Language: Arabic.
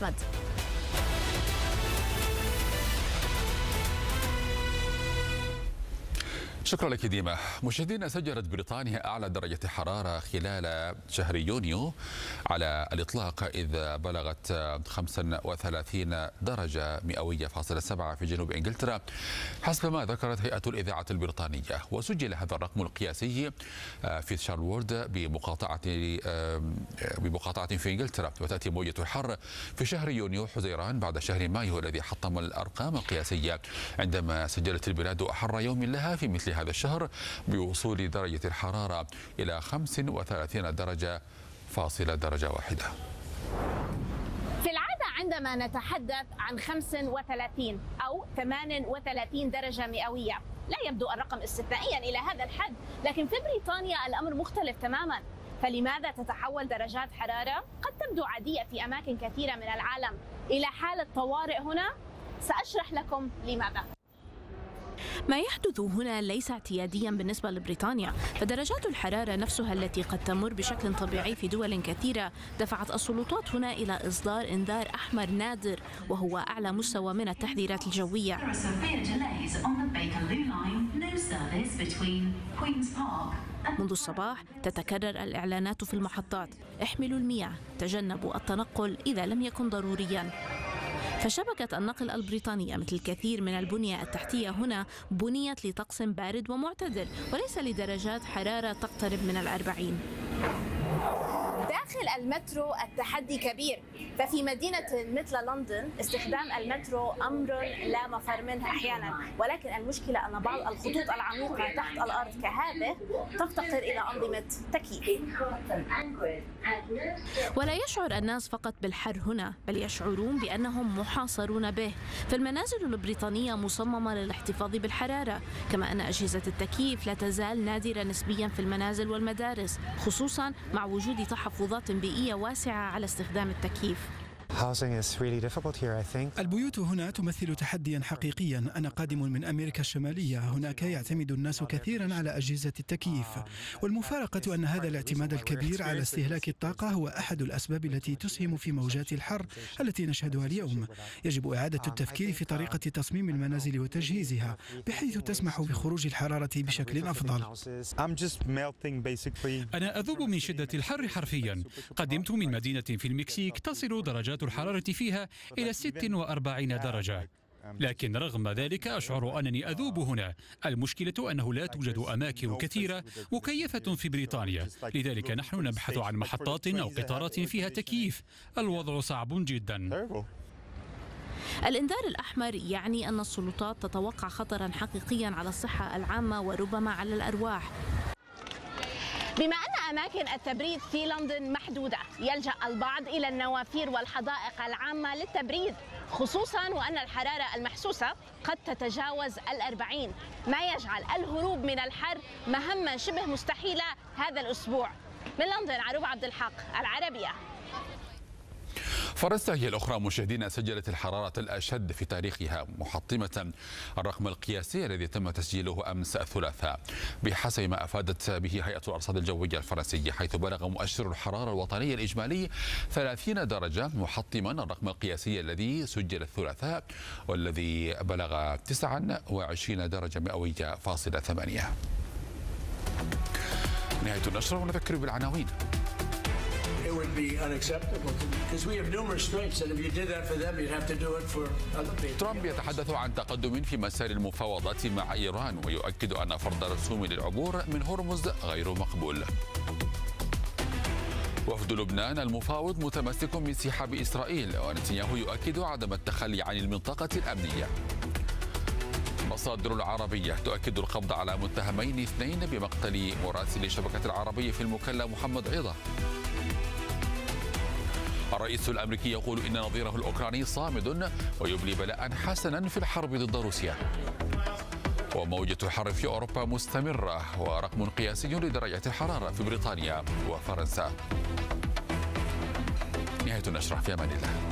أحمد. شكرا لك ديما. مشاهدينا، سجلت بريطانيا أعلى درجة حرارة خلال شهر يونيو على الإطلاق، إذ بلغت 35 درجة مئوية فاصلة 7 في جنوب إنجلترا حسب ما ذكرت هيئة الإذاعة البريطانية. وسجل هذا الرقم القياسي في شارلورد بمقاطعة في إنجلترا. وتأتي موجة الحر في شهر يونيو حزيران بعد شهر مايو الذي حطم الأرقام القياسية، عندما سجلت البلاد أحر يوم لها في مثل هذا الشهر بوصول درجة الحرارة إلى 35 درجة واحدة. في العادة عندما نتحدث عن 35 أو 38 درجة مئوية لا يبدو الرقم استثنائيا إلى هذا الحد، لكن في بريطانيا الأمر مختلف تماما. فلماذا تتحول درجات حرارة قد تبدو عادية في أماكن كثيرة من العالم إلى حالة طوارئ هنا؟ سأشرح لكم لماذا. ما يحدث هنا ليس اعتياديا بالنسبة لبريطانيا، فدرجات الحرارة نفسها التي قد تمر بشكل طبيعي في دول كثيرة دفعت السلطات هنا إلى إصدار إنذار أحمر نادر، وهو أعلى مستوى من التحذيرات الجوية. منذ الصباح تتكرر الإعلانات في المحطات: احملوا المياه، تجنبوا التنقل إذا لم يكن ضروريا. فشبكة النقل البريطانية مثل الكثير من البنية التحتية هنا بنيت لطقس بارد ومعتدل وليس لدرجات حرارة تقترب من 40. داخل المترو التحدي كبير، ففي مدينة مثل لندن استخدام المترو أمر لا مفر منه أحيانا، ولكن المشكلة أن بعض الخطوط العميقة تحت الأرض كهذه تفتقر إلى أنظمة تكييف. ولا يشعر الناس فقط بالحر هنا، بل يشعرون بأنهم محاصرون به. فالمنازل البريطانية مصممة للاحتفاظ بالحرارة، كما أن أجهزة التكييف لا تزال نادرة نسبيا في المنازل والمدارس، خصوصا مع وجود تحفظات بيئية واسعة على استخدام التكييف. البيوت هنا تمثل تحديا حقيقيا. أنا قادم من أمريكا الشمالية، هناك يعتمد الناس كثيرا على أجهزة التكييف، والمفارقة أن هذا الاعتماد الكبير على استهلاك الطاقة هو أحد الأسباب التي تسهم في موجات الحر التي نشهدها اليوم. يجب إعادة التفكير في طريقة تصميم المنازل وتجهيزها بحيث تسمح بخروج الحرارة بشكل أفضل. أنا أذوب من شدة الحر حرفيا. قدمت من مدينة في المكسيك تصل درجات الحرارة فيها إلى 46 درجة، لكن رغم ذلك أشعر أنني أذوب هنا. المشكلة أنه لا توجد أماكن كثيرة مكيفة في بريطانيا، لذلك نحن نبحث عن محطات أو قطارات فيها تكييف. الوضع صعب جدا. الإنذار الأحمر يعني أن السلطات تتوقع خطرا حقيقيا على الصحة العامة وربما على الأرواح. بما أن أماكن التبريد في لندن محدودة، يلجأ البعض إلى النوافير والحدائق العامة للتبريد، خصوصا وأن الحرارة المحسوسة قد تتجاوز 40، ما يجعل الهروب من الحر مهمة شبه مستحيلة هذا الأسبوع. من لندن، عروبة عبد الحق، العربية. فرنسا هي الأخرى مشاهدينا سجلت الحرارة الأشد في تاريخها، محطمة الرقم القياسي الذي تم تسجيله أمس الثلاثاء بحسب ما أفادت به هيئة الأرصاد الجوية الفرنسية، حيث بلغ مؤشر الحرارة الوطني الإجمالي 30 درجة، محطما الرقم القياسي الذي سجل الثلاثاء والذي بلغ 29 درجة مئوية فاصلة 8. نهاية النشرة ونذكر بالعناوين. It would be unacceptable because we have numerous strengths, and if you did that for them, you'd have to do it for other people. ترامب يتحدث عن تقدم في مسار المفاوضات مع إيران، ويؤكد أن فرض رسوم للعبور من هرمز غير مقبول. وفد لبنان المفاوض متمسك بانسحاب إسرائيل، ونتنياهو يؤكد عدم التخلي عن المنطقة الأمنية. مصادر العربية تؤكد القبض على متهمين 2 بمقتل مراسل شبكة العربية في المكلا محمد عيضة. الرئيس الأمريكي يقول إن نظيره الأوكراني صامد ويبلي بلاء حسنا في الحرب ضد روسيا. وموجة الحر في أوروبا مستمرة، ورقم قياسي لدرجة الحرارة في بريطانيا وفرنسا. نهاية النشرة، في أمان الله.